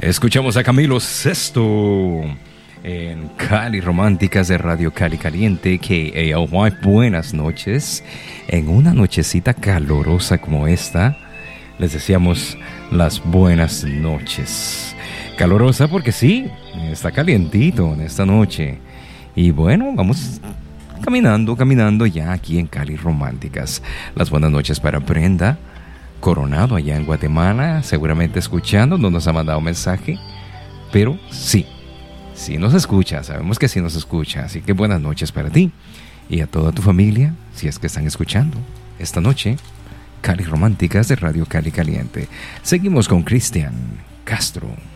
Escuchamos a Camilo Sesto en Cali Románticas de Radio Cali Caliente, KALY. Buenas noches. En una nochecita calurosa como esta, les deseamos las buenas noches. Calurosa porque sí, está calientito en esta noche. Y bueno, vamos caminando ya aquí en Cali Románticas. Las buenas noches para Brenda Coronado allá en Guatemala, seguramente escuchando, no nos ha mandado mensaje, pero sí nos escucha, sabemos que sí nos escucha, así que buenas noches para ti y a toda tu familia, si es que están escuchando esta noche, Cali Románticas de Radio Cali Caliente. Seguimos con Cristian Castro.